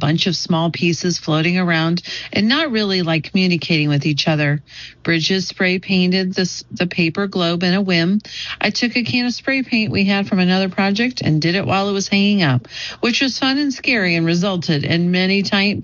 bunch of small pieces floating around and not really like communicating with each other. Bridges spray painted the paper globe in a whim. I took a can of spray paint we had from another project and did it while it was hanging up, which was fun and scary and resulted in many tiny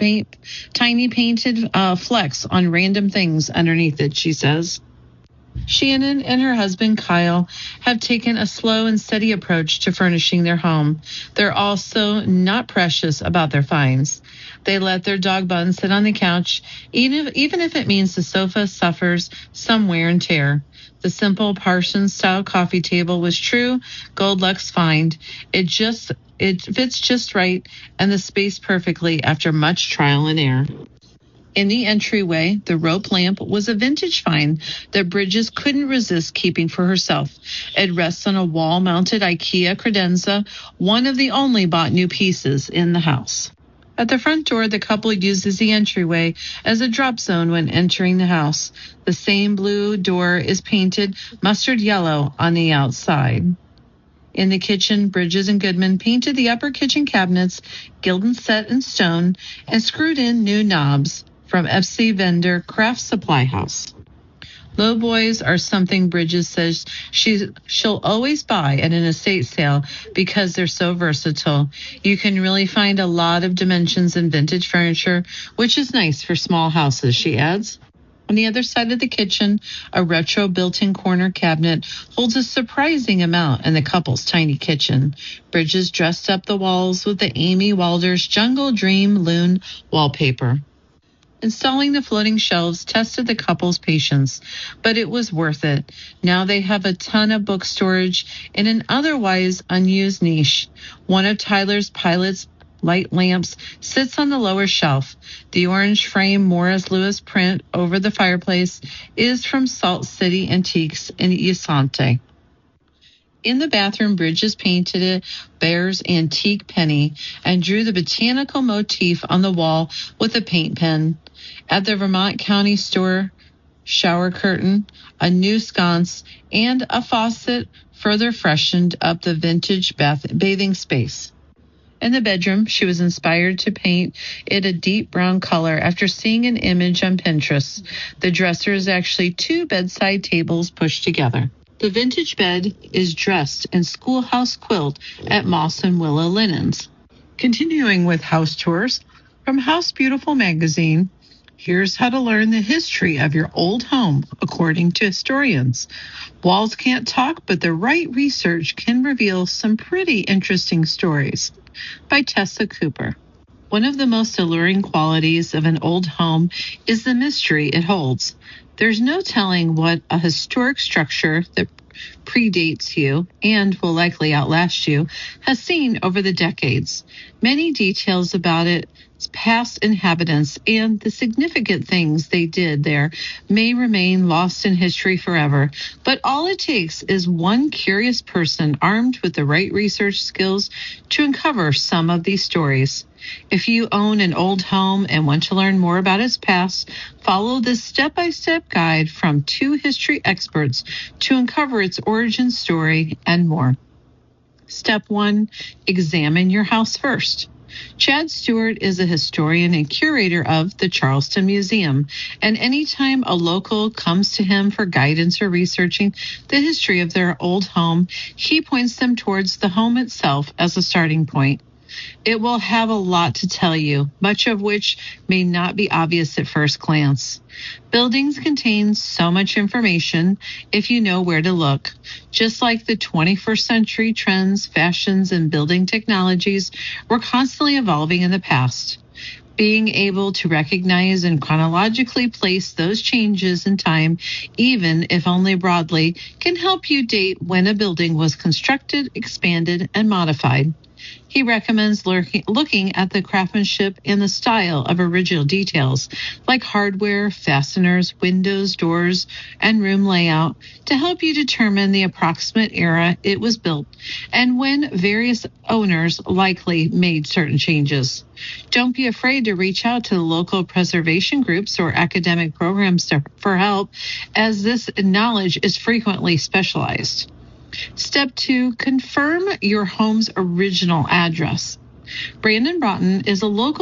painted flecks on random things underneath it, she says. Shannon and her husband Kyle have taken a slow and steady approach to furnishing their home. They're also not precious about their finds. They let their dog Bun sit on the couch, even if it means the sofa suffers some wear and tear. The simple Parsons-style coffee table was true Goldluck's find. It fits just right and the space perfectly after much trial and error. In the entryway, the rope lamp was a vintage find that Bridges couldn't resist keeping for herself. It rests on a wall-mounted IKEA credenza, one of the only bought new pieces in the house. At the front door, the couple uses the entryway as a drop zone when entering the house. The same blue door is painted mustard yellow on the outside. In the kitchen, Bridges and Goodman painted the upper kitchen cabinets, Gildan set in stone, and screwed in new knobs from FC vendor Craft Supply House. Low boys are something Bridges says she'll always buy at an estate sale because they're so versatile. You can really find a lot of dimensions in vintage furniture, which is nice for small houses, she adds. On the other side of the kitchen, a retro built-in corner cabinet holds a surprising amount in the couple's tiny kitchen. Bridges dressed up the walls with the Amy Walder's Jungle Dream Loon wallpaper. Installing the floating shelves tested the couple's patience, but it was worth it. Now they have a ton of book storage in an otherwise unused niche. One of Tyler's Pilot's light lamps sits on the lower shelf. The orange frame Morris Lewis print over the fireplace is from Salt City Antiques in Yasante. In the bathroom, Bridges painted a bear's antique penny and drew the botanical motif on the wall with a paint pen. At the Vermont County store, shower curtain, a new sconce, and a faucet further freshened up the vintage bathing space. In the bedroom, she was inspired to paint it a deep brown color after seeing an image on Pinterest. The dresser is actually 2 bedside tables pushed together. The vintage bed is dressed in schoolhouse quilt at Moss and Willow Linens. Continuing with house tours, from House Beautiful magazine, here's how to learn the history of your old home, according to historians. Walls can't talk, but the right research can reveal some pretty interesting stories. By Tessa Cooper. One of the most alluring qualities of an old home is the mystery it holds. There's no telling what a historic structure that predates you and will likely outlast you has seen over the decades. Many details about its past inhabitants and the significant things they did there may remain lost in history forever, but all it takes is one curious person armed with the right research skills to uncover some of these stories. If you own an old home and want to learn more about its past, follow this step-by-step guide from 2 history experts to uncover its origin story and more. Step 1, examine your house first. Chad Stewart is a historian and curator of the Charleston Museum, and anytime a local comes to him for guidance or researching the history of their old home, he points them towards the home itself as a starting point. It will have a lot to tell you, much of which may not be obvious at first glance. Buildings contain so much information if you know where to look. Just like the 21st century trends, fashions, and building technologies were constantly evolving in the past. Being able to recognize and chronologically place those changes in time, even if only broadly, can help you date when a building was constructed, expanded, and modified. He recommends looking at the craftsmanship and the style of original details, like hardware, fasteners, windows, doors, and room layout, to help you determine the approximate era it was built and when various owners likely made certain changes. Don't be afraid to reach out to the local preservation groups or academic programs for help, as this knowledge is frequently specialized. Step 2, confirm your home's original address. Brandon Broughton is a local history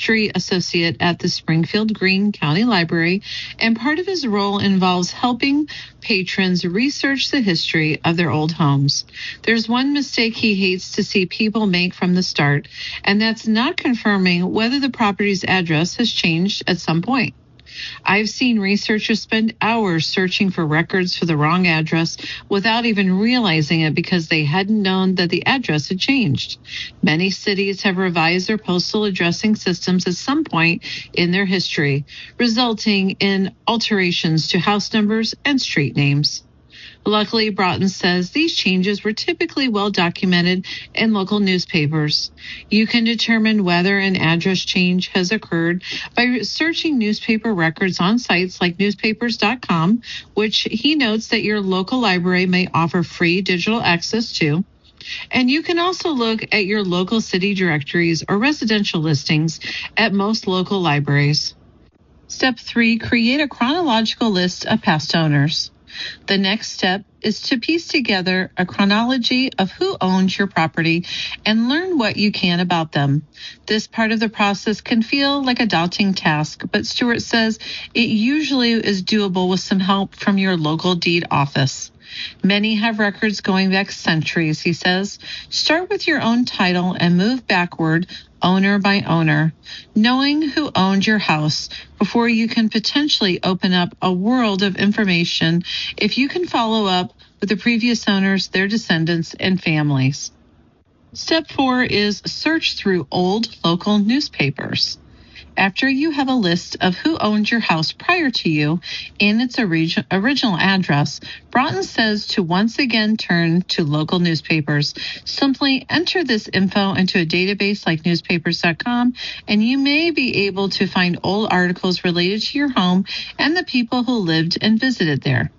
history associate at the Springfield Greene County Library, and part of his role involves helping patrons research the history of their old homes. There's one mistake he hates to see people make from the start, and that's not confirming whether the property's address has changed at some point. I've seen researchers spend hours searching for records for the wrong address without even realizing it because they hadn't known that the address had changed. Many cities have revised their postal addressing systems at some point in their history, resulting in alterations to house numbers and street names. Luckily, Broughton says these changes were typically well documented in local newspapers. You can determine whether an address change has occurred by searching newspaper records on sites like newspapers.com, which he notes that your local library may offer free digital access to. And you can also look at your local city directories or residential listings at most local libraries. Step 3, create a chronological list of past owners. The next step is to piece together a chronology of who owns your property and learn what you can about them. This part of the process can feel like a daunting task, but Stewart says it usually is doable with some help from your local deed office. Many have records going back centuries, he says. Start with your own title and move backward, owner by owner, knowing who owned your house before you can potentially open up a world of information if you can follow up with the previous owners, their descendants, and families. Step 4 is search through old local newspapers. After you have a list of who owned your house prior to you and its original address, Broughton says to once again turn to local newspapers. Simply enter this info into a database like newspapers.com, and you may be able to find old articles related to your home and the people who lived and visited there.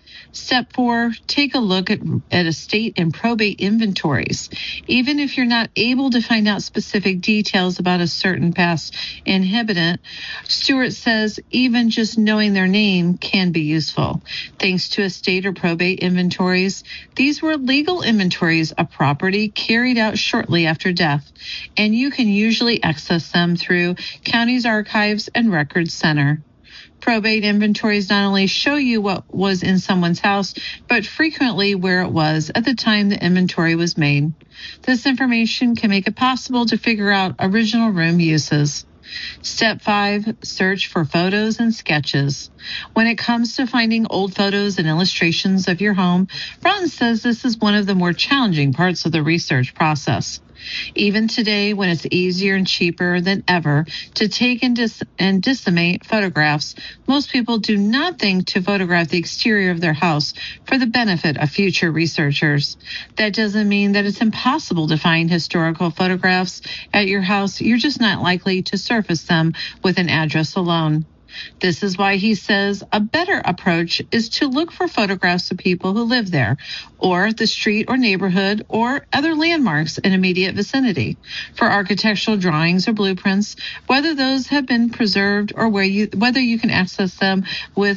Step 4, take a look at estate and probate inventories. Even if you're not able to find out specific details about a certain past inhabitant, Stewart says even just knowing their name can be useful. Thanks to estate or probate inventories, these were legal inventories of property carried out shortly after death, and you can usually access them through county's archives and records center. Probate inventories not only show you what was in someone's house, but frequently where it was at the time the inventory was made. This information can make it possible to figure out original room uses. Step 5, search for photos and sketches. When it comes to finding old photos and illustrations of your home, Broughton says this is one of the more challenging parts of the research process. Even today, when it's easier and cheaper than ever to take and disseminate photographs, most people do not think to photograph the exterior of their house for the benefit of future researchers. That doesn't mean that it's impossible to find historical photographs at your house. You're just not likely to surface them with an address alone. This is why he says a better approach is to look for photographs of people who live there, or the street or neighborhood, or other landmarks in immediate vicinity. For architectural drawings or blueprints, whether those have been preserved or whether you can access them will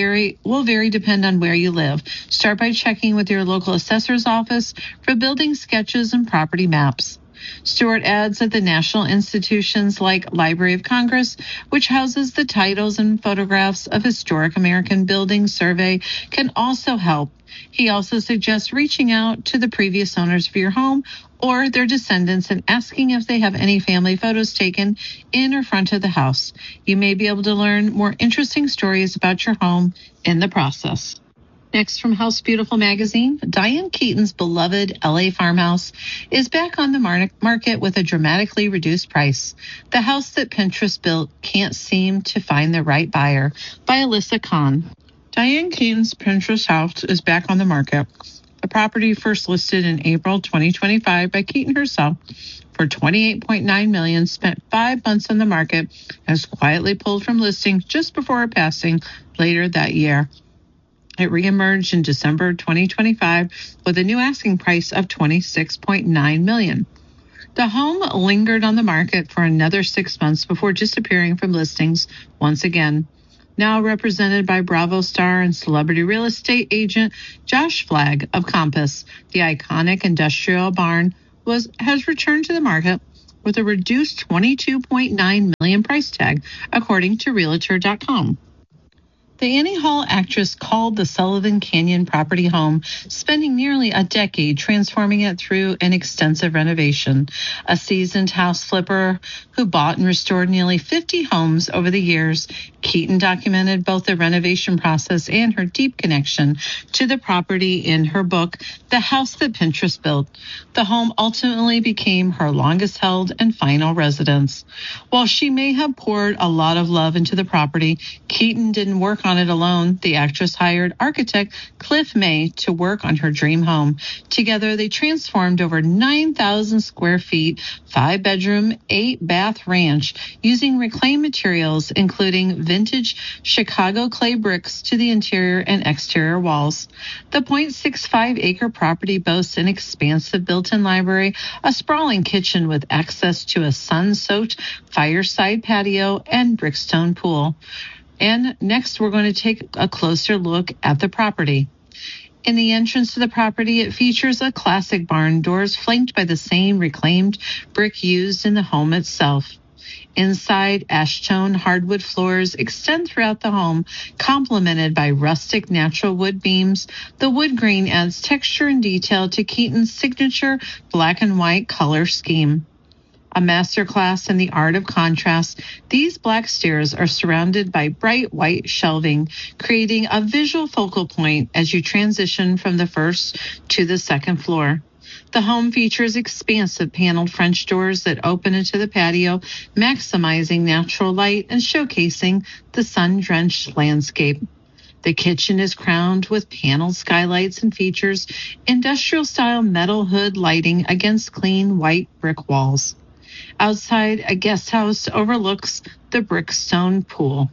vary depend on where you live. Start by checking with your local assessor's office for building sketches and property maps. Stewart adds that the national institutions like Library of Congress, which houses the titles and photographs of historic American buildings survey, can also help. He also suggests reaching out to the previous owners of your home or their descendants and asking if they have any family photos taken in or front of the house. You may be able to learn more interesting stories about your home in the process. Next, from House Beautiful magazine, Diane Keaton's beloved LA farmhouse is back on the market with a dramatically reduced price. The house that Pinterest built can't seem to find the right buyer, by Alyssa Kahn. Diane Keaton's Pinterest house is back on the market. The property first listed in April 2025 by Keaton herself for $28.9 million, spent 5 months on the market, and was quietly pulled from listing just before her passing later that year. It reemerged in December 2025 with a new asking price of $26.9 million. The home lingered on the market for another 6 months before disappearing from listings once again. Now represented by Bravo star and celebrity real estate agent Josh Flagg of Compass, the iconic industrial barn has returned to the market with a reduced $22.9 million price tag, according to Realtor.com. The Annie Hall actress called the Sullivan Canyon property home, spending nearly a decade transforming it through an extensive renovation. A seasoned house flipper who bought and restored nearly 50 homes over the years, Keaton documented both the renovation process and her deep connection to the property in her book, The House That Pinterest Built. The home ultimately became her longest held and final residence. While she may have poured a lot of love into the property, Keaton didn't work on it alone. The actress hired architect Cliff May to work on her dream home. Together, they transformed over 9,000 square feet, 5-bedroom, 8-bath ranch using reclaimed materials, including vintage Chicago clay bricks to the interior and exterior walls. The 0.65-acre property boasts an expansive built-in library, a sprawling kitchen with access to a sun-soaked fireside patio, and brickstone pool. And next, we're going to take a closer look at the property. In the entrance to the property, it features a classic barn doors flanked by the same reclaimed brick used in the home itself. Inside, ash-tone hardwood floors extend throughout the home, complemented by rustic natural wood beams. The wood grain adds texture and detail to Keaton's signature black and white color scheme. A masterclass in the art of contrast, these black stairs are surrounded by bright white shelving, creating a visual focal point as you transition from the first to the second floor. The home features expansive paneled French doors that open into the patio, maximizing natural light and showcasing the sun-drenched landscape. The kitchen is crowned with paneled skylights and features industrial-style metal hood lighting against clean white brick walls. Outside, a guest house overlooks the brickstone pool.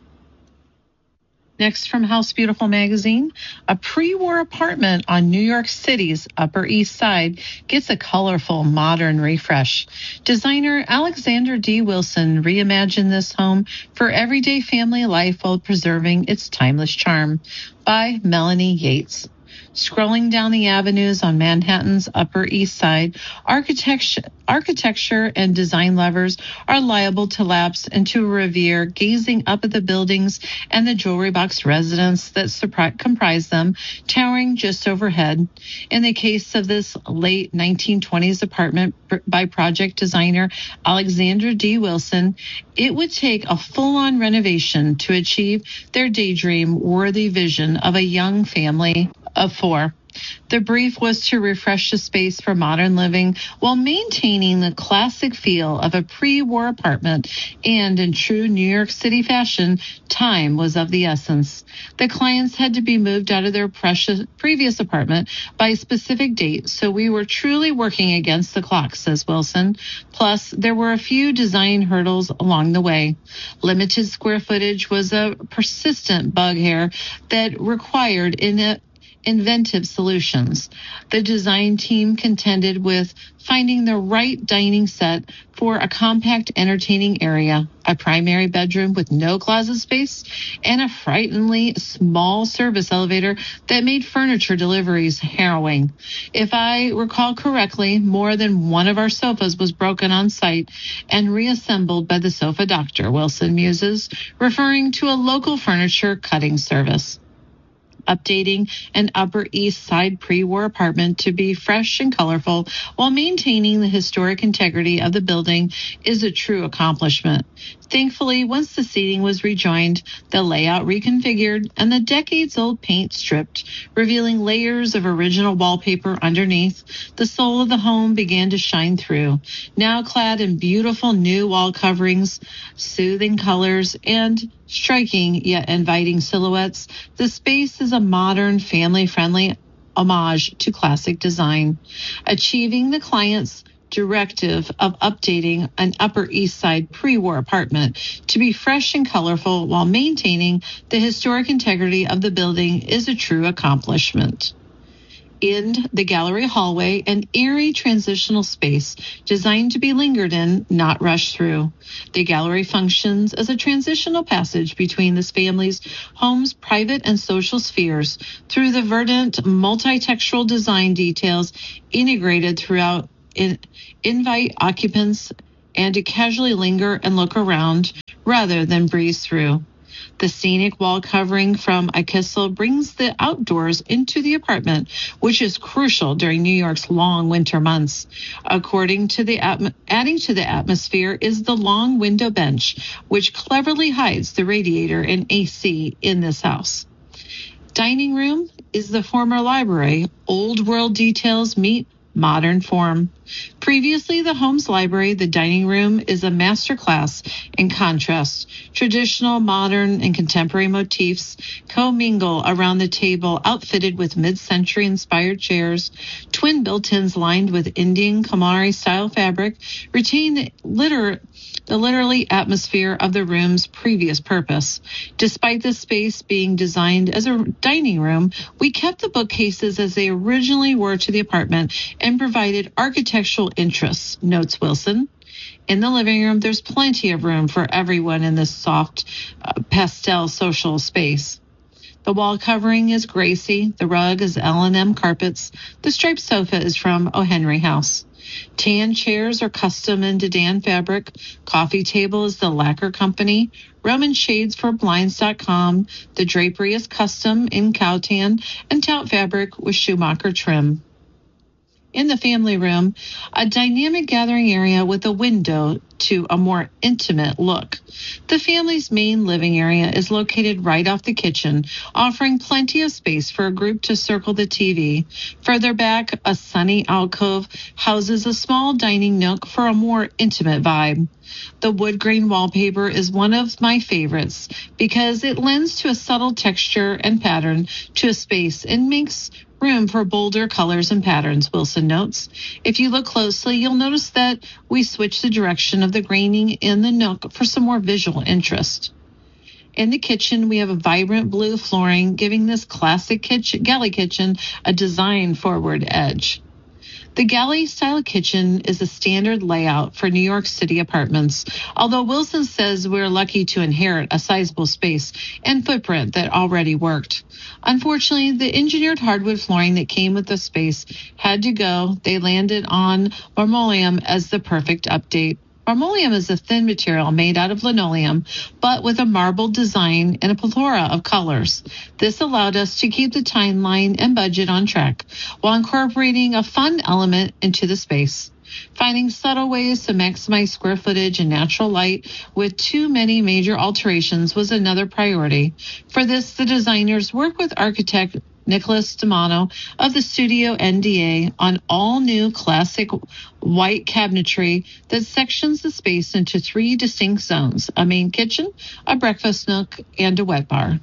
Next, from House Beautiful magazine, a pre-war apartment on New York City's Upper East Side gets a colorful, modern refresh. Designer Alexander D. Wilson reimagined this home for everyday family life while preserving its timeless charm. By Melanie Yates. Scrolling down the avenues on Manhattan's Upper East Side, architecture and design lovers are liable to lapse into a reverie gazing up at the buildings and the jewelry box residence that comprise them, towering just overhead. In the case of this late 1920s apartment by project designer Alexander D. Wilson, it would take a full-on renovation to achieve their daydream-worthy vision of a young family of 4. The brief was to refresh the space for modern living while maintaining the classic feel of a pre-war apartment, and in true New York City fashion, time was of the essence. The clients had to be moved out of their previous apartment by a specific date, so we were truly working against the clock, says Wilson. Plus, there were a few design hurdles along the way. Limited square footage was a persistent bugbear that required inventive solutions. The design team contended with finding the right dining set for a compact, entertaining area, a primary bedroom with no closet space, and a frighteningly small service elevator that made furniture deliveries harrowing. If I recall correctly, more than one of our sofas was broken on site and reassembled by the sofa doctor, Wilson muses, referring to a local furniture cutting service. Updating an Upper East Side pre-war apartment to be fresh and colorful while maintaining the historic integrity of the building is a true accomplishment. Thankfully, once the seating was rejoined, the layout reconfigured, and the decades-old paint stripped, revealing layers of original wallpaper underneath, the soul of the home began to shine through. Now clad in beautiful new wall coverings, soothing colors, and striking yet inviting silhouettes, the space is a modern, family-friendly homage to classic design, achieving the client's directive of updating an Upper East Side pre-war apartment to be fresh and colorful while maintaining the historic integrity of the building is a true accomplishment. In the gallery hallway, an eerie transitional space designed to be lingered in, not rushed through. The gallery functions as a transitional passage between this family's home's private and social spheres through the verdant, multi-textural design details integrated throughout invite occupants and to casually linger and look around rather than breeze through. The scenic wall covering from Ikisel brings the outdoors into the apartment, which is crucial during New York's long winter months. Adding to the atmosphere is the long window bench, which cleverly hides the radiator and AC in this house. Dining room is the former library. Old world details meet modern form. Previously the home's library, the dining room is a masterclass in contrast. Traditional, modern, and contemporary motifs commingle around the table, outfitted with mid-century inspired chairs. Twin built-ins lined with Indian Kamari-style fabric retain the literally atmosphere of the room's previous purpose. Despite the space being designed as a dining room, we kept the bookcases as they originally were to the apartment and provided architectural interests, notes Wilson. In the living room, there's plenty of room for everyone in this soft pastel social space. The wall covering is Gracie. The rug is L&M carpets. The striped sofa is from O. Henry House. Tan chairs are custom in Dedan fabric. Coffee table is the Lacquer Company. Roman shades for Blinds.com. The drapery is custom in Cowtan and tout fabric with Schumacher trim. In the family room, a dynamic gathering area with a window to a more intimate look. The family's main living area is located right off the kitchen, offering plenty of space for a group to circle the TV. Further back, a sunny alcove houses a small dining nook for a more intimate vibe. The wood grain wallpaper is one of my favorites because it lends to a subtle texture and pattern to a space and makes room for bolder colors and patterns, Wilson notes. If you look closely, you'll notice that we switch the direction of the graining in the nook for some more visual interest. In the kitchen, we have a vibrant blue flooring, giving this classic galley kitchen a design-forward edge. The galley-style kitchen is a standard layout for New York City apartments, although Wilson says we're lucky to inherit a sizable space and footprint that already worked. Unfortunately, the engineered hardwood flooring that came with the space had to go. They landed on marmoleum as the perfect update. Marmoleum is a thin material made out of linoleum, but with a marble design and a plethora of colors. This allowed us to keep the timeline and budget on track while incorporating a fun element into the space. Finding subtle ways to maximize square footage and natural light with too many major alterations was another priority. For this, the designers worked with architect Nicholas Demano of the Studio NDA on all-new classic white cabinetry that sections the space into 3 distinct zones: a main kitchen, a breakfast nook, and a wet bar.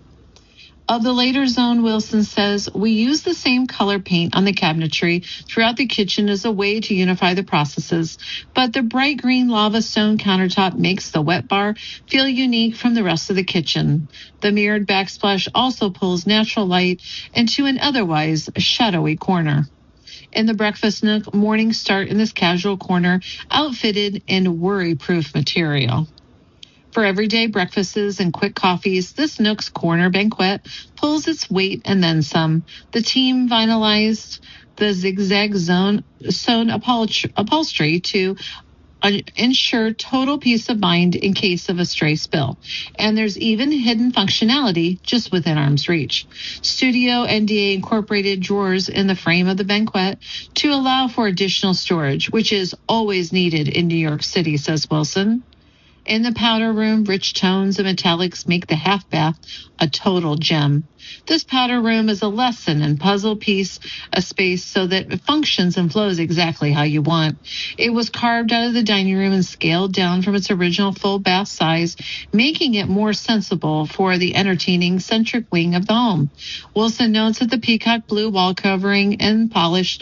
Of the later zone, Wilson says, we use the same color paint on the cabinetry throughout the kitchen as a way to unify the processes, but the bright green lava stone countertop makes the wet bar feel unique from the rest of the kitchen. The mirrored backsplash also pulls natural light into an otherwise shadowy corner. In the breakfast nook, mornings start in this casual corner, outfitted in worry-proof material. For everyday breakfasts and quick coffees, this Nook's Corner banquette pulls its weight and then some. The team vinylized the zigzag sewn upholstery to ensure total peace of mind in case of a stray spill. And there's even hidden functionality just within arm's reach. Studio NDA incorporated drawers in the frame of the banquette to allow for additional storage, which is always needed in New York City, says Wilson. In the powder room, rich tones and metallics make the half bath a total gem. This powder room is a lesson and puzzle piece, a space so that it functions and flows exactly how you want. It was carved out of the dining room and scaled down from its original full bath size, making it more sensible for the entertaining centric wing of the home. Wilson notes that the peacock blue wall covering and polished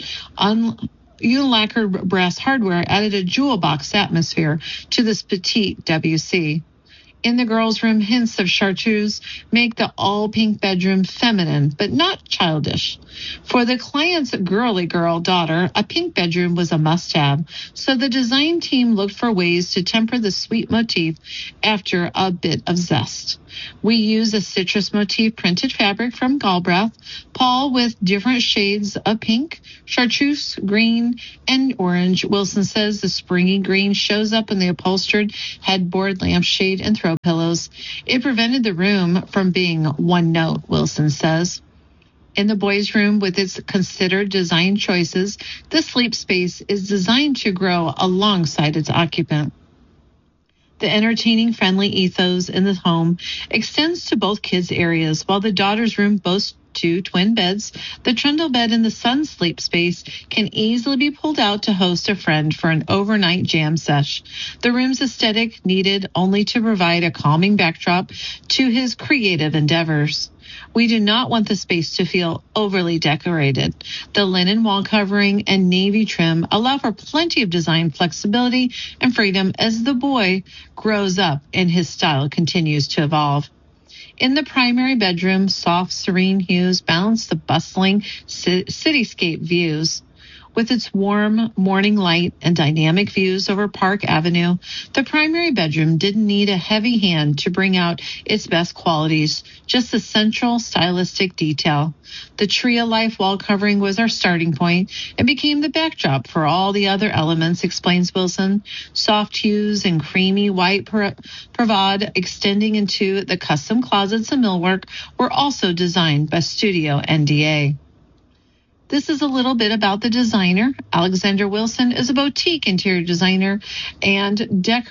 unilacquered brass hardware added a jewel box atmosphere to this petite WC. In the girls' room, hints of chartreuse make the all-pink bedroom feminine, but not childish. For the client's girly girl daughter, a pink bedroom was a must-have, so the design team looked for ways to temper the sweet motif after a bit of zest. We use a citrus motif printed fabric from Galbraith, Paul with different shades of pink, chartreuse, green, and orange. Wilson says the springy green shows up in the upholstered headboard, lampshade, and throw pillows. It prevented the room from being one note, Wilson says. In the boys' room, with its considered design choices, the sleep space is designed to grow alongside its occupant. The entertaining, friendly ethos in the home extends to both kids' areas. While the daughter's room boasts 2 twin beds, the trundle bed in the son's sleep space can easily be pulled out to host a friend for an overnight jam sesh. The room's aesthetic needed only to provide a calming backdrop to his creative endeavors. We do not want the space to feel overly decorated. The linen wall covering and navy trim allow for plenty of design flexibility and freedom as the boy grows up and his style continues to evolve. In the primary bedroom, soft, serene hues balance the bustling cityscape views. With its warm morning light and dynamic views over Park Avenue, the primary bedroom didn't need a heavy hand to bring out its best qualities, just the central stylistic detail. The Tree of Life wall covering was our starting point and became the backdrop for all the other elements, explains Wilson. Soft hues and creamy white provide extending into the custom closets and millwork were also designed by Studio NDA. This is a little bit about the designer. Alexander Wilson is a boutique interior designer and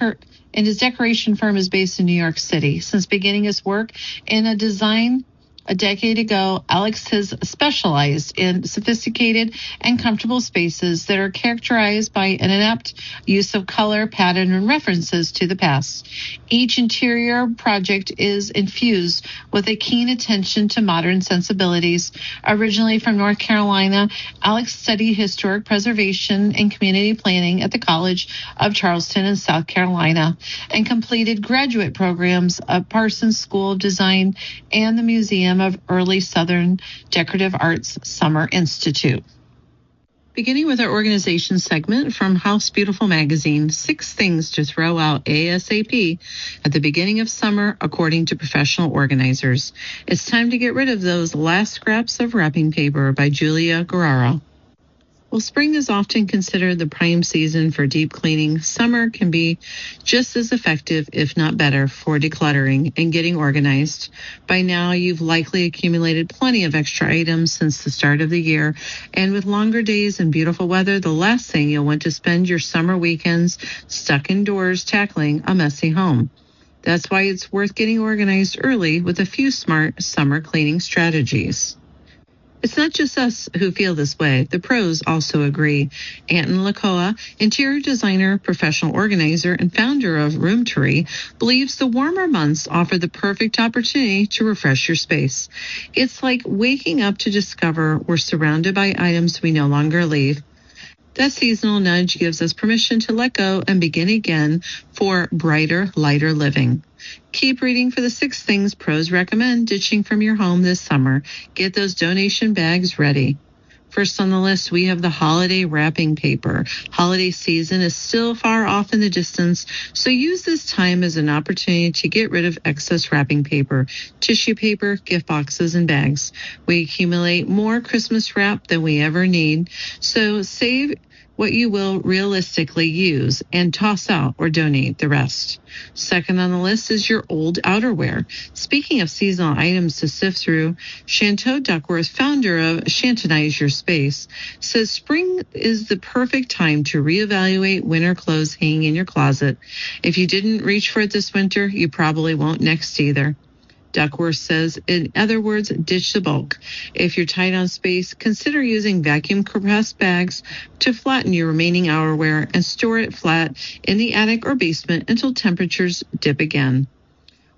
his decoration firm is based in New York City. Since beginning his work in a design a decade ago, Alex has specialized in sophisticated and comfortable spaces that are characterized by an inept use of color, pattern, and references to the past. Each interior project is infused with a keen attention to modern sensibilities. Originally from North Carolina, Alex studied historic preservation and community planning at the College of Charleston in South Carolina and completed graduate programs at Parsons School of Design and the Museum of Early Southern Decorative Arts Summer Institute. Beginning with our organization segment from House Beautiful magazine, 6 things to throw out ASAP at the beginning of summer, according to professional organizers. It's time to get rid of those last scraps of wrapping paper by Julia Guerrero. While spring is often considered the prime season for deep cleaning, summer can be just as effective, if not better, for decluttering and getting organized. By now, you've likely accumulated plenty of extra items since the start of the year, and with longer days and beautiful weather, the last thing you'll want to spend your summer weekends stuck indoors tackling a messy home. That's why it's worth getting organized early with a few smart summer cleaning strategies. It's not just us who feel this way. The pros also agree. Anton Lakoa, interior designer, professional organizer, and founder of Roomtory, believes the warmer months offer the perfect opportunity to refresh your space. It's like waking up to discover we're surrounded by items we no longer leave. That seasonal nudge gives us permission to let go and begin again for brighter, lighter living. Keep reading for the 6 things pros recommend ditching from your home this summer. Get those donation bags ready. First on the list, we have the holiday wrapping paper. Holiday season is still far off in the distance, so use this time as an opportunity to get rid of excess wrapping paper, tissue paper, gift boxes, and bags. We accumulate more Christmas wrap than we ever need, so save what you will realistically use and toss out or donate the rest. Second on the list is your old outerwear. Speaking of seasonal items to sift through, Chanteau Duckworth, founder of Chantonize Your Space, says spring is the perfect time to reevaluate winter clothes hanging in your closet. If you didn't reach for it this winter, you probably won't next either. Duckworth says, in other words, ditch the bulk. If you're tight on space, consider using vacuum-compressed bags to flatten your remaining outerwear and store it flat in the attic or basement until temperatures dip again.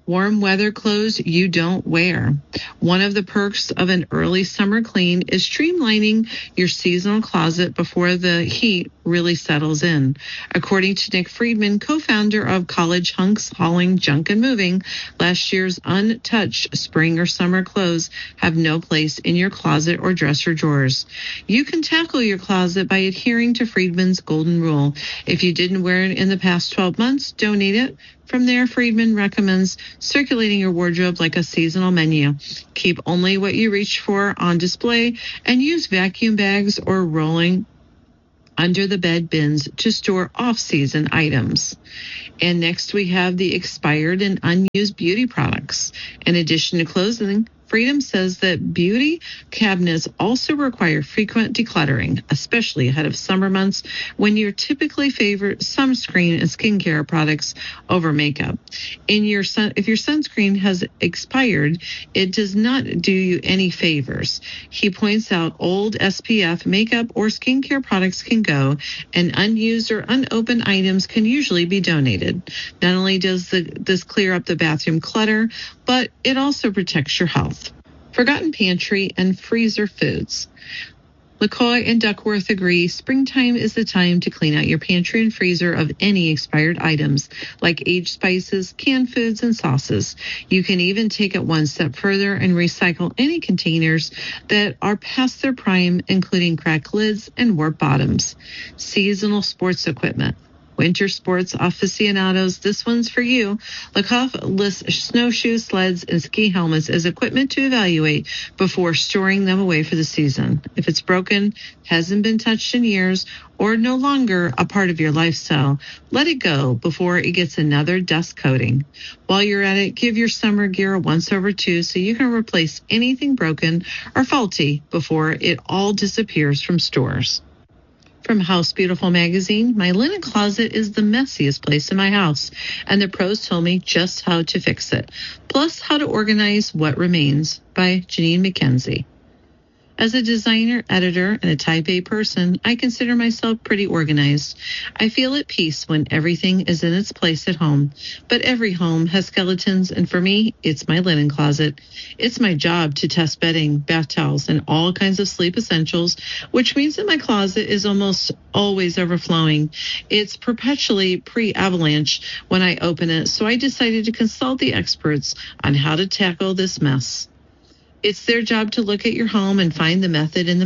Warm weather clothes you don't wear. One of the perks of an early summer clean is streamlining your seasonal closet before the heat really settles in. According to Nick Friedman, co-founder of College Hunks Hauling Junk and Moving, last year's untouched spring or summer clothes have no place in your closet or dresser drawers. You can tackle your closet by adhering to Friedman's golden rule. If you didn't wear it in the past 12 months, donate it. From there, Friedman recommends circulating your wardrobe like a seasonal menu. Keep only what you reach for on display and use vacuum bags or rolling under the bed bins to store off-season items. And next we have the expired and unused beauty products. In addition to clothing, Freedom says that beauty cabinets also require frequent decluttering, especially ahead of summer months when you typically favor sunscreen and skincare products over makeup. If your sunscreen has expired, it does not do you any favors. He points out old SPF makeup or skincare products can go, and unused or unopened items can usually be donated. Not only does this clear up the bathroom clutter, but it also protects your health. Forgotten pantry and freezer foods. LaCoy and Duckworth agree springtime is the time to clean out your pantry and freezer of any expired items like aged spices, canned foods, and sauces. You can even take it one step further and recycle any containers that are past their prime, including cracked lids and warped bottoms. Seasonal sports equipment. Winter sports aficionados, this one's for you. Lakoff lists snowshoes, sleds, and ski helmets as equipment to evaluate before storing them away for the season. If it's broken, hasn't been touched in years, or no longer a part of your lifestyle, let it go before it gets another dust coating. While you're at it, give your summer gear a once-over too so you can replace anything broken or faulty before it all disappears from stores. From House Beautiful magazine, my linen closet is the messiest place in my house, and the pros told me just how to fix it, plus how to organize what remains, by Janine McKenzie. As a designer, editor, and a type A person, I consider myself pretty organized. I feel at peace when everything is in its place at home. But every home has skeletons, and for me, it's my linen closet. It's my job to test bedding, bath towels, and all kinds of sleep essentials, which means that my closet is almost always overflowing. It's perpetually pre-avalanche when I open it, so I decided to consult the experts on how to tackle this mess. It's their job to look at your home and find the method in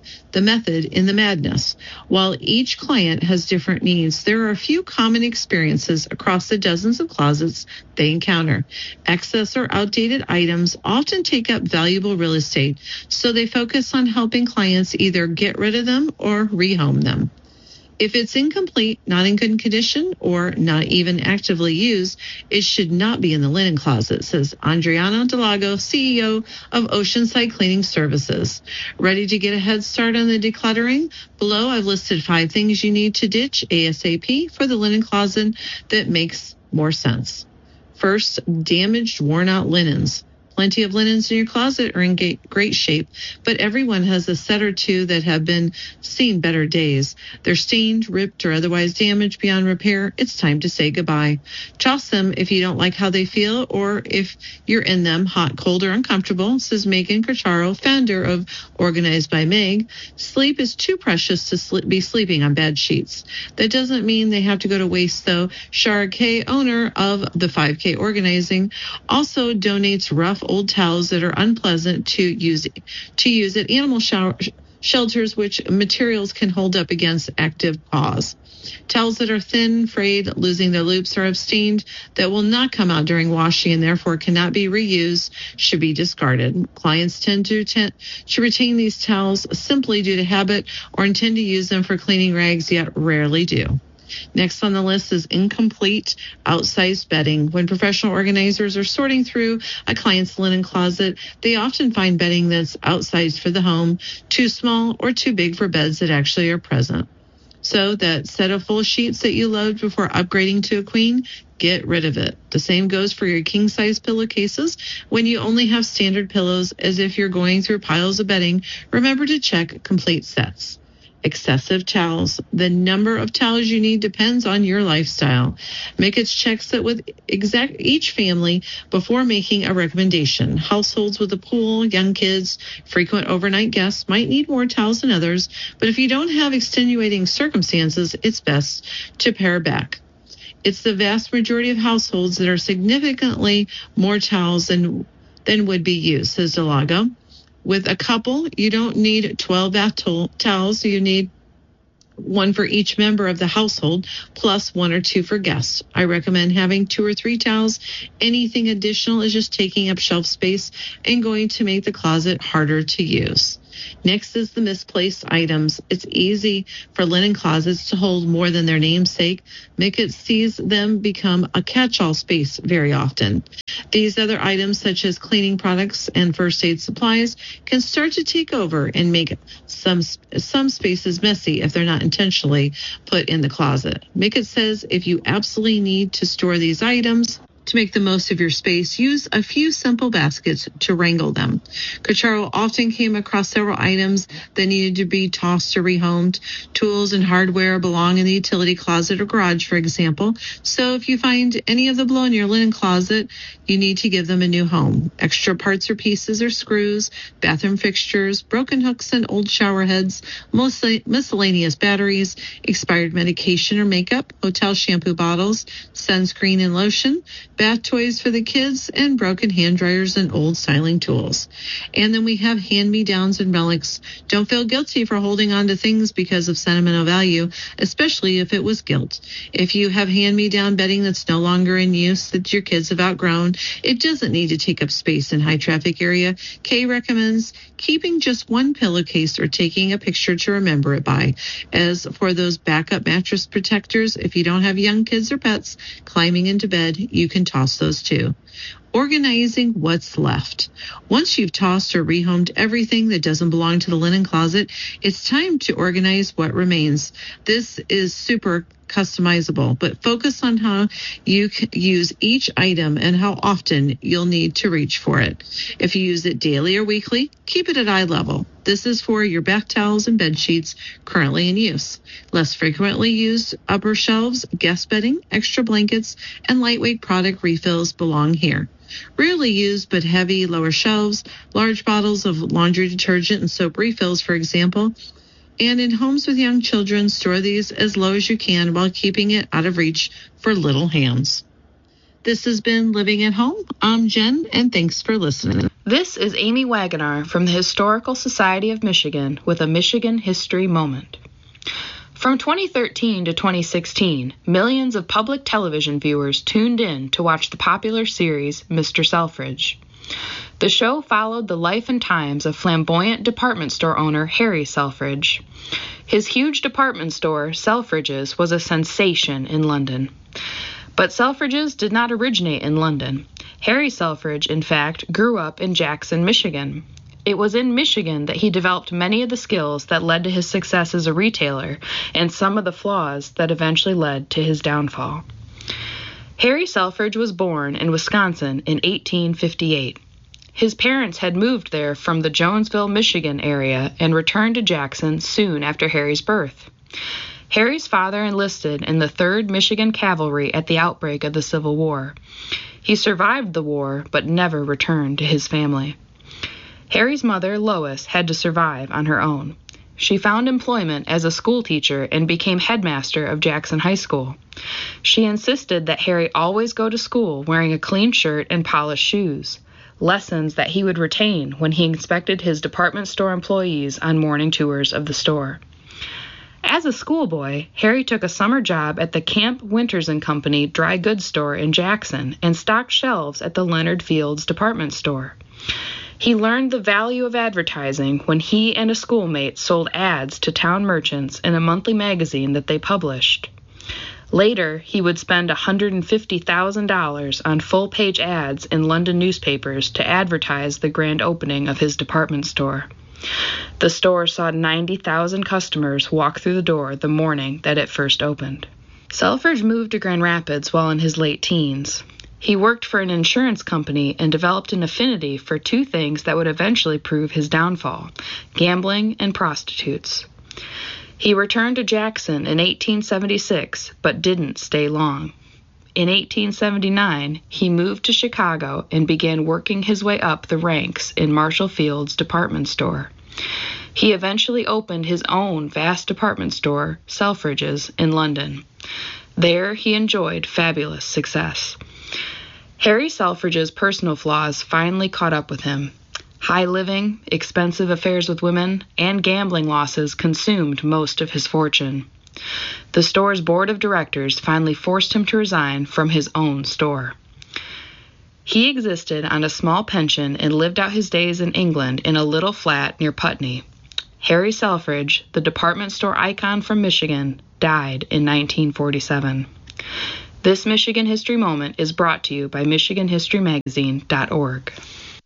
the madness. While each client has different needs, there are a few common experiences across the dozens of closets they encounter. Excess or outdated items often take up valuable real estate, so they focus on helping clients either get rid of them or rehome them. If it's incomplete, not in good condition, or not even actively used, it should not be in the linen closet, says Adriana Delago, CEO of Oceanside Cleaning Services. Ready to get a head start on the decluttering? Below, I've listed 5 things you need to ditch ASAP for the linen closet that makes more sense. First, damaged, worn-out linens. Plenty of linens in your closet are in great shape, but everyone has a set or two that have been seen better days. They're stained, ripped, or otherwise damaged beyond repair. It's time to say goodbye. Toss them if you don't like how they feel, or if you're in them hot, cold, or uncomfortable, says Megan Cacciaro, founder of Organized by Meg. Sleep is too precious to be sleeping on bad sheets. That doesn't mean they have to go to waste, though. Shara K, owner of the 5K Organizing, also donates rough old towels that are unpleasant to use at animal shelters, which materials can hold up against active paws. Towels that are thin, frayed, losing their loops, or stained that will not come out during washing and therefore cannot be reused should be discarded. Clients tend to retain these towels simply due to habit or intend to use them for cleaning rags, yet rarely do. Next on the list is incomplete outsized bedding. When professional organizers are sorting through a client's linen closet, they often find bedding that's outsized for the home, too small or too big for beds that actually are present. So that set of full sheets that you loved before upgrading to a queen, get rid of it. The same goes for your king-size pillowcases. When you only have standard pillows, as if you're going through piles of bedding, remember to check complete sets. Excessive towels. The number of towels you need depends on your lifestyle. Mickett's checks it with each family before making a recommendation. Households with a pool, young kids, frequent overnight guests might need more towels than others, but if you don't have extenuating circumstances, it's best to pare back. It's the vast majority of households that are significantly more towels than would be used, says Delago. With a couple, you don't need 12 bath towels. You need one for each member of the household, plus 1 or 2 for guests. I recommend having 2 or 3 towels. Anything additional is just taking up shelf space and going to make the closet harder to use. Next is the misplaced items. It's easy for linen closets to hold more than their namesake. Mickett sees them become a catch-all space very often. These other items, such as cleaning products and first aid supplies, can start to take over and make some spaces messy if they're not intentionally put in the closet. Mickett says if you absolutely need to store these items, to make the most of your space, use a few simple baskets to wrangle them. Cacciaro often came across several items that needed to be tossed or rehomed. Tools and hardware belong in the utility closet or garage, for example. So if you find any of them below in your linen closet, you need to give them a new home. Extra parts or pieces or screws, bathroom fixtures, broken hooks and old shower heads, mostly miscellaneous batteries, expired medication or makeup, hotel shampoo bottles, sunscreen and lotion, bath toys for the kids, and broken hand dryers and old styling tools. And then we have hand-me-downs and relics. Don't feel guilty for holding on to things because of sentimental value, especially if it was guilt. If you have hand-me-down bedding that's no longer in use, that your kids have outgrown, it doesn't need to take up space in high-traffic area. Kay recommends keeping just one pillowcase or taking a picture to remember it by. As for those backup mattress protectors, if you don't have young kids or pets climbing into bed, you can toss those too. Organizing what's left. Once you've tossed or rehomed everything that doesn't belong to the linen closet, it's time to organize what remains. This is super customizable, but focus on how you use each item and how often you'll need to reach for it. If you use it daily or weekly, keep it at eye level. This is for your bath towels and bed sheets currently in use. Less frequently used upper shelves, guest bedding, extra blankets, and lightweight product refills belong here. Rarely used but heavy lower shelves, large bottles of laundry detergent and soap refills, for example. And in homes with young children, store these as low as you can while keeping it out of reach for little hands. This has been Living at Home. I'm Jen, and thanks for listening. This is Amy Wagonar from the Historical Society of Michigan with a Michigan History Moment. From 2013 to 2016, millions of public television viewers tuned in to watch the popular series Mr. Selfridge. The show followed the life and times of flamboyant department store owner Harry Selfridge. His huge department store, Selfridges, was a sensation in London. But Selfridges did not originate in London. Harry Selfridge, in fact, grew up in Jackson, Michigan. It was in Michigan that he developed many of the skills that led to his success as a retailer and some of the flaws that eventually led to his downfall. Harry Selfridge was born in Wisconsin in 1858. His parents had moved there from the Jonesville, Michigan area and returned to Jackson soon after Harry's birth. Harry's father enlisted in the 3rd Michigan Cavalry at the outbreak of the Civil War. He survived the war but never returned to his family. Harry's mother, Lois, had to survive on her own. She found employment as a school teacher and became headmaster of Jackson High School. She insisted that Harry always go to school wearing a clean shirt and polished shoes, lessons that he would retain when he inspected his department store employees on morning tours of the store. As a schoolboy, Harry took a summer job at the Camp Winters & Company dry goods store in Jackson and stocked shelves at the Leonard Fields department store. He learned the value of advertising when he and a schoolmate sold ads to town merchants in a monthly magazine that they published. Later, he would spend $150,000 on full-page ads in London newspapers to advertise the grand opening of his department store. The store saw 90,000 customers walk through the door the morning that it first opened. Selfridge moved to Grand Rapids while in his late teens. He worked for an insurance company and developed an affinity for 2 things that would eventually prove his downfall: gambling and prostitutes. He returned to Jackson in 1876, but didn't stay long. In 1879, he moved to Chicago and began working his way up the ranks in Marshall Field's department store. He eventually opened his own vast department store, Selfridge's, in London. There, he enjoyed fabulous success. Harry Selfridge's personal flaws finally caught up with him. High living, expensive affairs with women, and gambling losses consumed most of his fortune. The store's board of directors finally forced him to resign from his own store. He existed on a small pension and lived out his days in England in a little flat near Putney. Harry Selfridge, the department store icon from Michigan, died in 1947. This Michigan History Moment is brought to you by MichiganHistoryMagazine.org.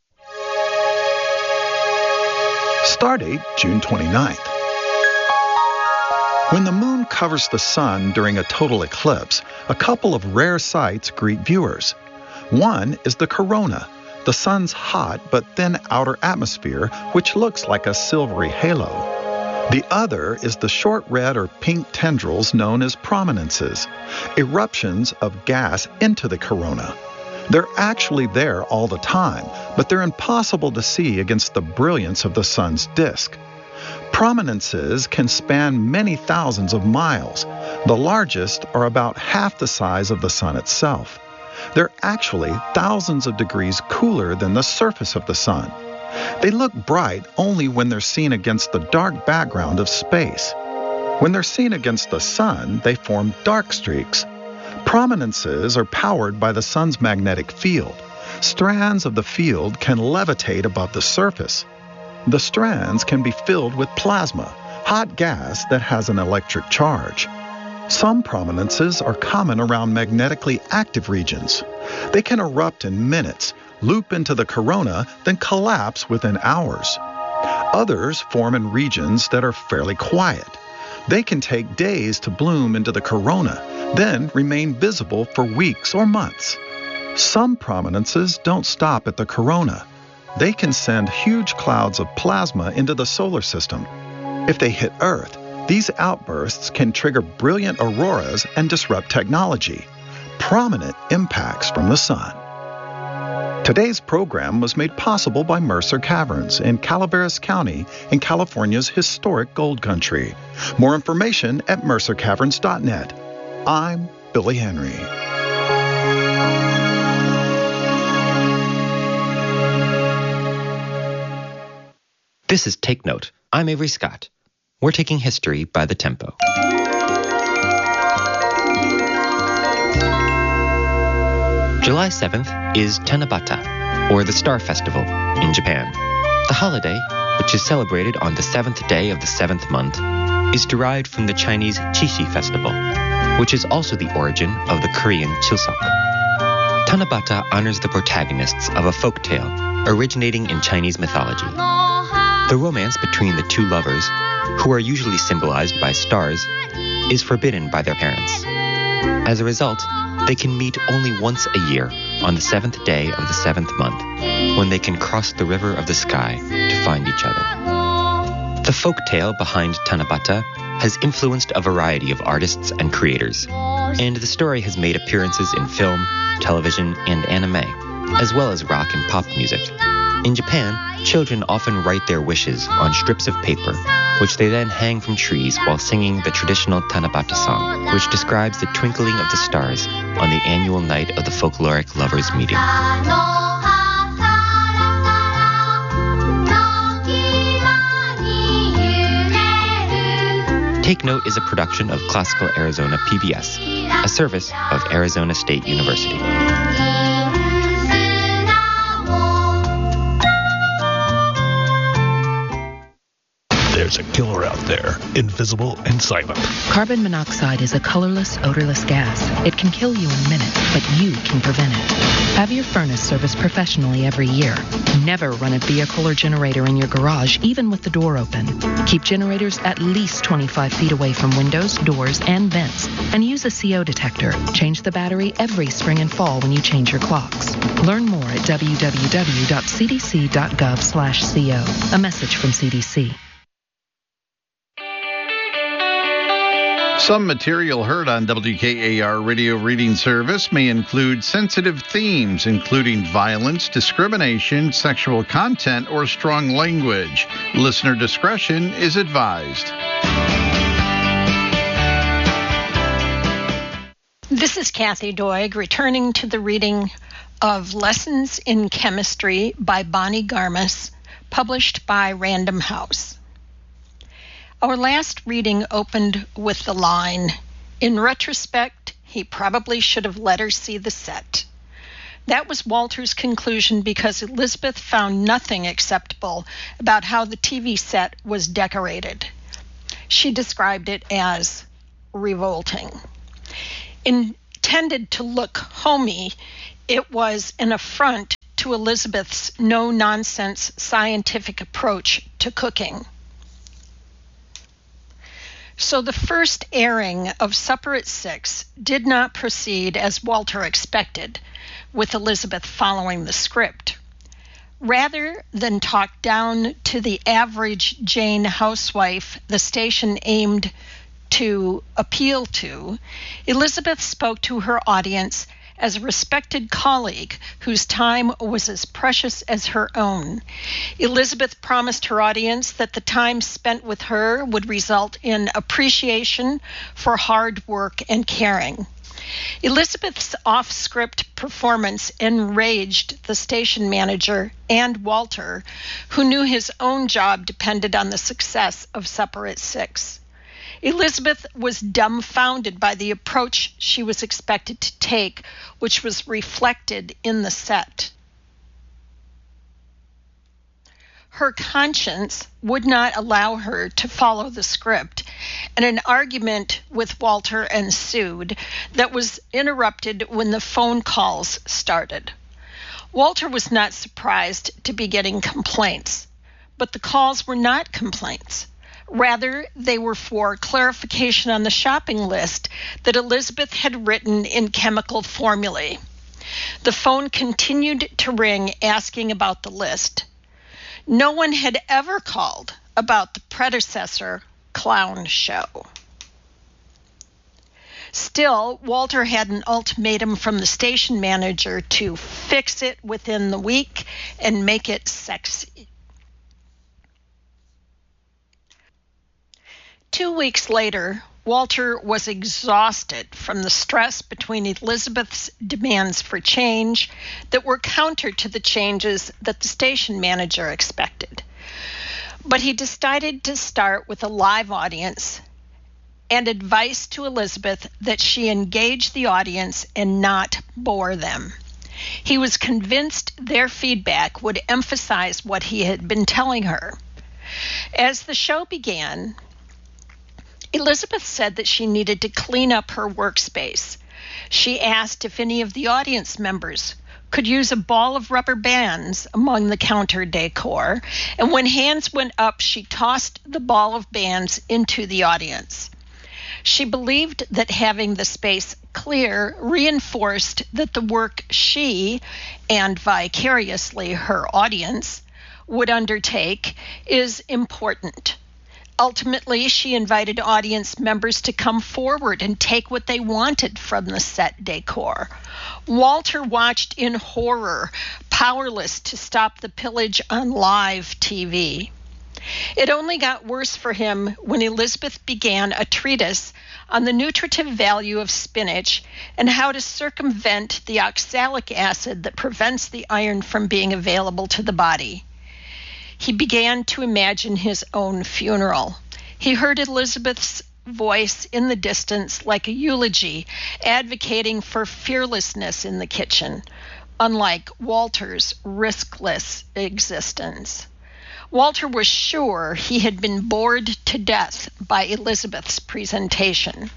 Stardate June 29th. When the moon covers the sun during a total eclipse, a couple of rare sights greet viewers. One is the corona, the sun's hot but thin outer atmosphere, which looks like a silvery halo. The other is the short red or pink tendrils known as prominences, eruptions of gas into the corona. They're actually there all the time, but they're impossible to see against the brilliance of the sun's disk. Prominences can span many thousands of miles. The largest are about half the size of the sun itself. They're actually thousands of degrees cooler than the surface of the sun. They look bright only when they're seen against the dark background of space. When they're seen against the sun, they form dark streaks. Prominences are powered by the sun's magnetic field. Strands of the field can levitate above the surface. The strands can be filled with plasma, hot gas that has an electric charge. Some prominences are common around magnetically active regions. They can erupt in minutes, loop into the corona, then collapse within hours. Others form in regions that are fairly quiet. They can take days to bloom into the corona, then remain visible for weeks or months. Some prominences don't stop at the corona. They can send huge clouds of plasma into the solar system. If they hit Earth, these outbursts can trigger brilliant auroras and disrupt technology. Prominent impacts from the sun. Today's program was made possible by Mercer Caverns in Calaveras County in California's historic gold country. More information at mercercaverns.net. I'm Billy Henry. This is Take Note. I'm Avery Scott. We're taking history by the tempo. July 7th is Tanabata, or the Star Festival, in Japan. The holiday, which is celebrated on the 7th day of the 7th month, is derived from the Chinese Qixi Festival, which is also the origin of the Korean Chuseok. Tanabata honors the protagonists of a folk tale originating in Chinese mythology. The romance between the two lovers, who are usually symbolized by stars, is forbidden by their parents. As a result, they can meet only once a year on the 7th day of the 7th month, when they can cross the river of the sky to find each other. The folk tale behind Tanabata has influenced a variety of artists and creators, and the story has made appearances in film, television, and anime, as well as rock and pop music. In Japan, children often write their wishes on strips of paper, which they then hang from trees while singing the traditional Tanabata song, which describes the twinkling of the stars on the annual night of the folkloric lovers' meeting. Take Note is a production of Classical Arizona PBS, a service of Arizona State University. There's a killer out there, invisible and silent. Carbon monoxide is a colorless, odorless gas. It can kill you in minutes, but you can prevent it. Have your furnace serviced professionally every year. Never run a vehicle or generator in your garage, even with the door open. Keep generators at least 25 feet away from windows, doors, and vents, and use a CO detector. Change the battery every spring and fall when you change your clocks. Learn more at www.cdc.gov/co. A message from CDC. Some material heard on WKAR Radio Reading Service may include sensitive themes, including violence, discrimination, sexual content, or strong language. Listener discretion is advised. This is Kathy Doig, returning to the reading of Lessons in Chemistry by Bonnie Garmus, published by Random House. Our last reading opened with the line, "In retrospect, he probably should have let her see the set." That was Walter's conclusion because Elizabeth found nothing acceptable about how the TV set was decorated. She described it as revolting. Intended to look homey, it was an affront to Elizabeth's no-nonsense scientific approach to cooking. So the first airing of Supper at 6 did not proceed as Walter expected, with Elizabeth following the script. Rather than talk down to the average Jane housewife the station aimed to appeal to, Elizabeth spoke to her audience as a respected colleague whose time was as precious as her own. Elizabeth promised her audience that the time spent with her would result in appreciation for hard work and caring. Elizabeth's off-script performance enraged the station manager and Walter, who knew his own job depended on the success of Supper at 6. Elizabeth was dumbfounded by the approach she was expected to take, which was reflected in the set. Her conscience would not allow her to follow the script, and an argument with Walter ensued that was interrupted when the phone calls started. Walter was not surprised to be getting complaints, but the calls were not complaints. Rather, they were for clarification on the shopping list that Elizabeth had written in chemical formulae. The phone continued to ring, asking about the list. No one had ever called about the predecessor clown show. Still, Walter had an ultimatum from the station manager to fix it within the week and make it sexy. 2 weeks later, Walter was exhausted from the stress between Elizabeth's demands for change that were counter to the changes that the station manager expected. But he decided to start with a live audience and advice to Elizabeth that she engage the audience and not bore them. He was convinced their feedback would emphasize what he had been telling her. As the show began, Elizabeth said that she needed to clean up her workspace. She asked if any of the audience members could use a ball of rubber bands among the counter decor, and when hands went up, she tossed the ball of bands into the audience. She believed that having the space clear reinforced that the work she, and vicariously her audience, would undertake is important. Ultimately, she invited audience members to come forward and take what they wanted from the set decor. Walter watched in horror, powerless to stop the pillage on live TV. It only got worse for him when Elizabeth began a treatise on the nutritive value of spinach and how to circumvent the oxalic acid that prevents the iron from being available to the body. He began to imagine his own funeral. He heard Elizabeth's voice in the distance like a eulogy, advocating for fearlessness in the kitchen, unlike Walter's riskless existence. Walter was sure he had been bored to death by Elizabeth's presentation.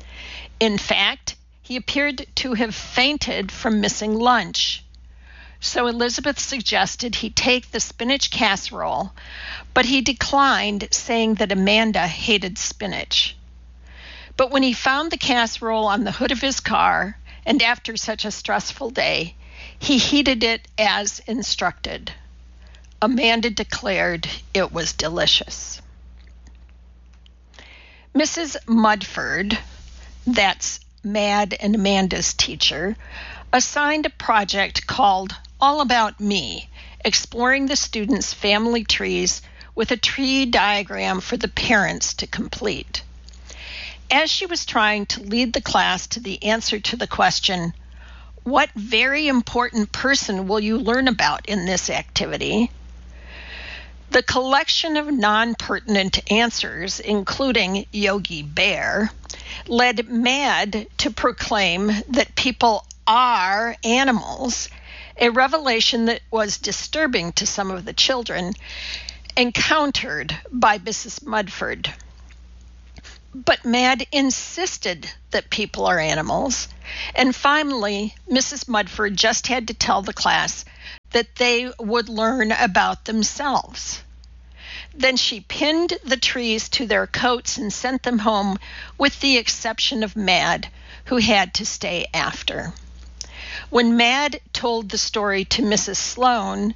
In fact, he appeared to have fainted from missing lunch. So Elizabeth suggested he take the spinach casserole, but he declined, saying that Amanda hated spinach. But when he found the casserole on the hood of his car, and after such a stressful day, he heated it as instructed. Amanda declared it was delicious. Mrs. Mudford, that's Mad and Amanda's teacher, assigned a project called All About Me, exploring the students' family trees with a tree diagram for the parents to complete. As she was trying to lead the class to the answer to the question, "What very important person will you learn about in this activity?" the collection of non-pertinent answers, including Yogi Bear, led Mad to proclaim that people are animals, a revelation that was disturbing to some of the children and countered by Mrs. Mudford. But Mad insisted that people are animals, and finally, Mrs. Mudford just had to tell the class that they would learn about themselves. Then she pinned the trees to their coats and sent them home, with the exception of Mad, who had to stay after. When Mad told the story to Mrs. Sloan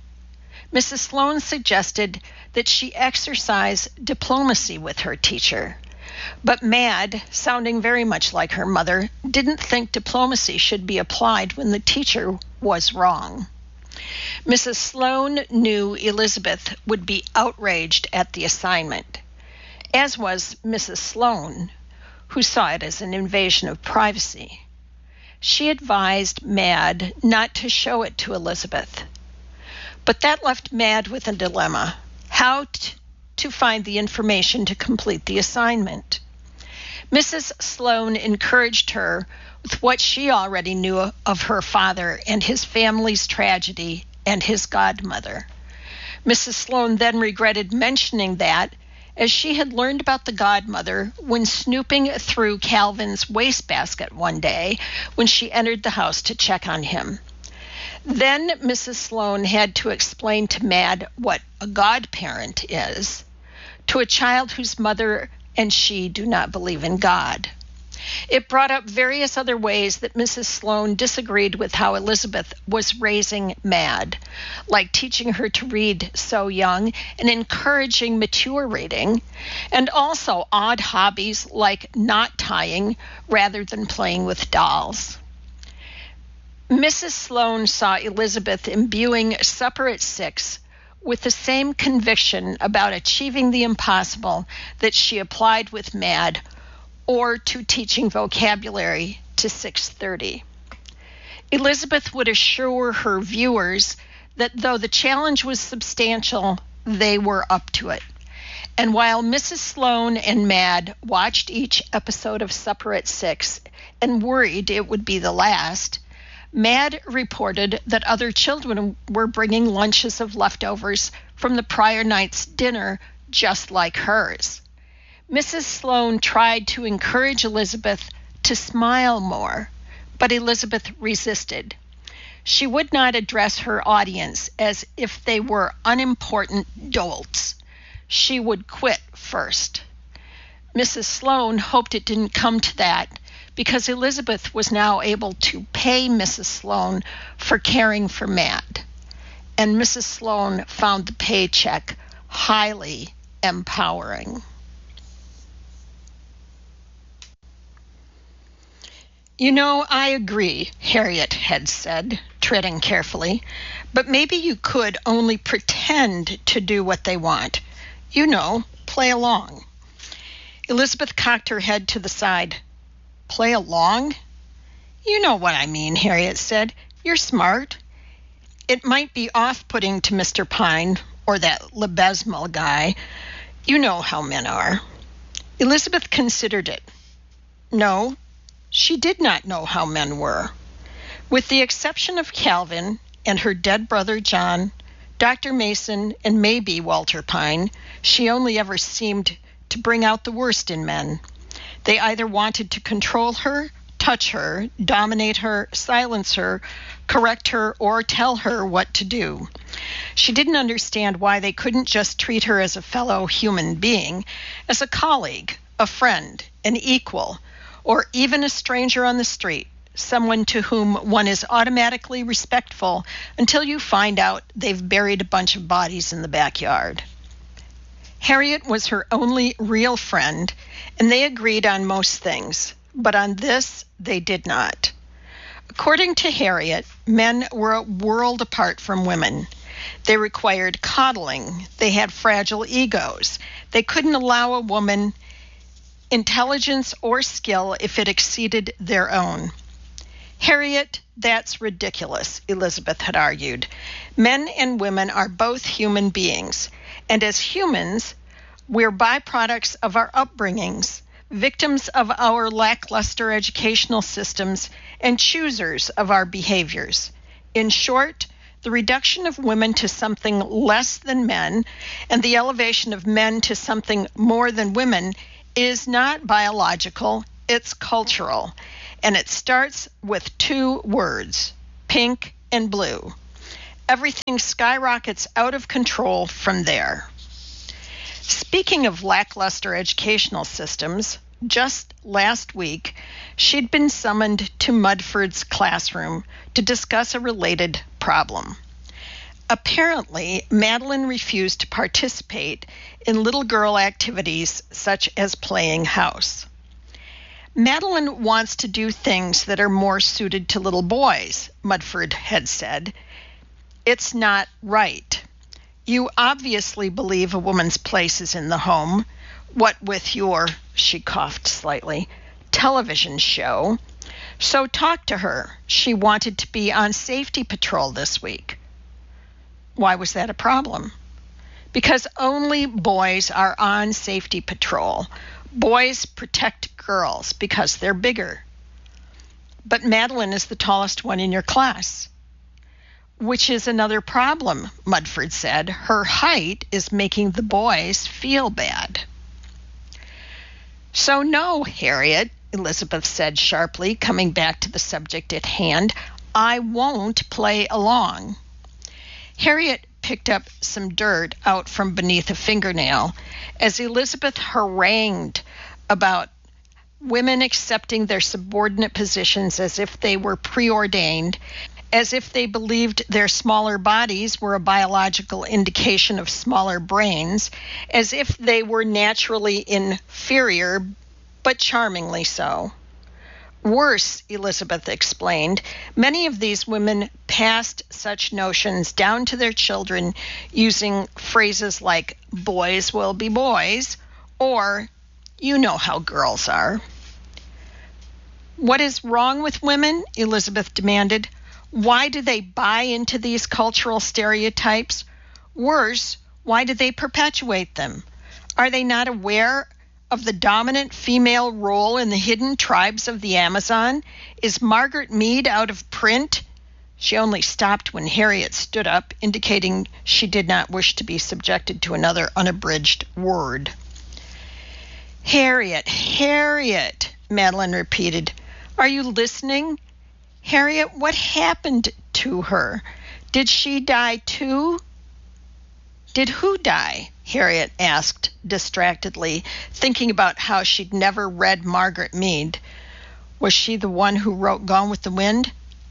suggested that she exercise diplomacy with her teacher. But Mad, sounding very much like her mother, didn't think diplomacy should be applied when the teacher was wrong. Mrs. Sloan knew Elizabeth would be outraged at the assignment, as was Mrs. Sloan, who saw it as an invasion of privacy. She advised Mad not to show it to Elizabeth. But that left Mad with a dilemma: how to find the information to complete the assignment. Mrs. Sloan encouraged her with what she already knew of her father and his family's tragedy and his godmother. Mrs. Sloan then regretted mentioning that, as she had learned about the godmother when snooping through Calvin's wastebasket one day when she entered the house to check on him. Then Mrs. Sloan had to explain to Mad what a godparent is to a child whose mother and she do not believe in God. It brought up various other ways that Mrs. Sloan disagreed with how Elizabeth was raising Mad, like teaching her to read so young and encouraging mature reading, and also odd hobbies like knot tying rather than playing with dolls. Mrs. Sloan saw Elizabeth imbuing Supper at 6 with the same conviction about achieving the impossible that she applied with Mad, or to teaching vocabulary to 6:30. Elizabeth would assure her viewers that though the challenge was substantial, they were up to it. And while Mrs. Sloan and Mad watched each episode of Supper at 6 and worried it would be the last, Mad reported that other children were bringing lunches of leftovers from the prior night's dinner just like hers. Mrs. Sloan tried to encourage Elizabeth to smile more, but Elizabeth resisted. She would not address her audience as if they were unimportant dolts. She would quit first. Mrs. Sloan hoped it didn't come to that, because Elizabeth was now able to pay Mrs. Sloan for caring for Mad, and Mrs. Sloan found the paycheck highly empowering. "You know, I agree," Harriet had said, treading carefully, "but maybe you could only pretend to do what they want. You know, play along." Elizabeth cocked her head to the side. "Play along?" "You know what I mean," Harriet said. "You're smart. It might be off-putting to Mr. Pine or that Lebesmal guy. You know how men are." Elizabeth considered it. No, she did not know how men were. With the exception of Calvin and her dead brother John, Dr. Mason, and maybe Walter Pine, she only ever seemed to bring out the worst in men. They either wanted to control her, touch her, dominate her, silence her, correct her, or tell her what to do. She didn't understand why they couldn't just treat her as a fellow human being, as a colleague, a friend, an equal, or even a stranger on the street, someone to whom one is automatically respectful until you find out they've buried a bunch of bodies in the backyard. Harriet was her only real friend, and they agreed on most things, but on this they did not. According to Harriet, men were a world apart from women. They required coddling. They had fragile egos. They couldn't allow a woman intelligence or skill if it exceeded their own. Harriet, that's ridiculous, Elizabeth had argued. Men and women are both human beings, and as humans, we're byproducts of our upbringings, victims of our lackluster educational systems, and choosers of our behaviors. In short, the reduction of women to something less than men and the elevation of men to something more than women is not biological, it's cultural. And it starts with two words, pink and blue. Everything skyrockets out of control from there. Speaking of lackluster educational systems, just last week, she'd been summoned to Mudford's classroom to discuss a related problem. Apparently, Madeline refused to participate in little girl activities such as playing house. Madeline wants to do things that are more suited to little boys, Mudford had said. It's not right. You obviously believe a woman's place is in the home, what with your, she coughed slightly, television show. So talk to her. She wanted to be on safety patrol this week. Why was that a problem? Because only boys are on safety patrol. Boys protect girls because they're bigger. But Madeline is the tallest one in your class. Which is another problem, Mudford said. Her height is making the boys feel bad. So no, Harriet, Elizabeth said sharply, coming back to the subject at hand. I won't play along. Harriet picked up some dirt out from beneath a fingernail as Elizabeth harangued about women accepting their subordinate positions as if they were preordained, as if they believed their smaller bodies were a biological indication of smaller brains, as if they were naturally inferior, but charmingly so. Worse, Elizabeth explained, many of these women passed such notions down to their children using phrases like, boys will be boys, or, you know how girls are. What is wrong with women? Elizabeth demanded. Why do they buy into these cultural stereotypes? Worse, why do they perpetuate them? Are they not aware of the dominant female role in the hidden tribes of the Amazon? Is Margaret Mead out of print? She only stopped when Harriet stood up, indicating she did not wish to be subjected to another unabridged word. Harriet, Harriet, Madeline repeated. Are you listening? Harriet, what happened to her? Did she die too? Did who die? Harriet asked distractedly, thinking about how she'd never read Margaret Mead. Was she the one who wrote Gone with the Wind?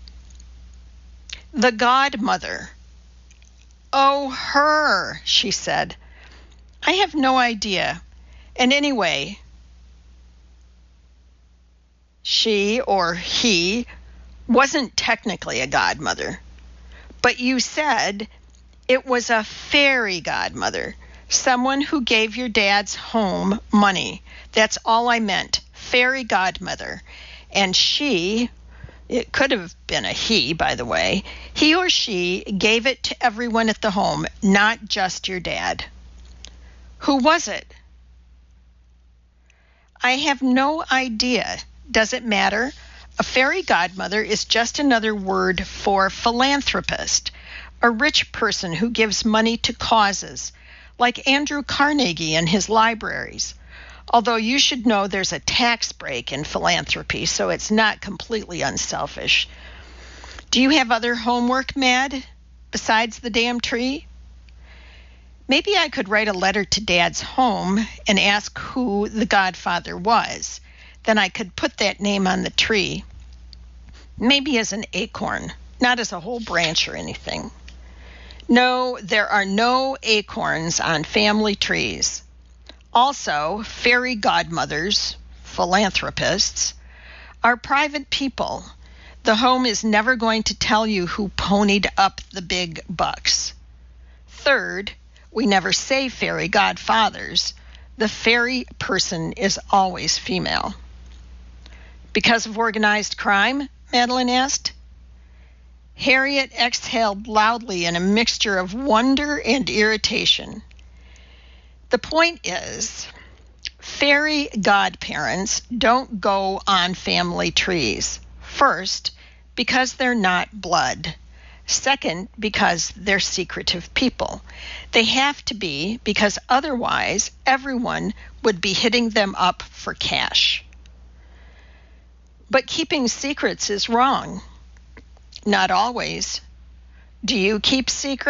The godmother. Oh, her, she said. I have no idea. And anyway, she or he wasn't technically a godmother. But you said it was a fairy godmother, someone who gave your dad's home money. That's all I meant, fairy godmother. And she, it could have been a he, by the way, he or she gave it to everyone at the home, not just your dad. Who was it? I have no idea. Does it matter? A fairy godmother is just another word for philanthropist, a rich person who gives money to causes, like Andrew Carnegie and his libraries. Although you should know there's a tax break in philanthropy, so it's not completely unselfish. Do you have other homework, Mad, besides the damn tree? Maybe I could write a letter to Dad's home and ask who the godfather was. Then I could put that name on the tree. Maybe as an acorn, not as a whole branch or anything. No, there are no acorns on family trees. Also, fairy godmothers, philanthropists, are private people. The home is never going to tell you who ponied up the big bucks. Third, we never say fairy godfathers. The fairy person is always female. Because of organized crime? Madeline asked. Harriet exhaled loudly in a mixture of wonder and irritation. The point is, fairy godparents don't go on family trees. First, because they're not blood. Second, because they're secretive people. They have to be because otherwise everyone would be hitting them up for cash. But keeping secrets is wrong. Not always. Do you keep secrets?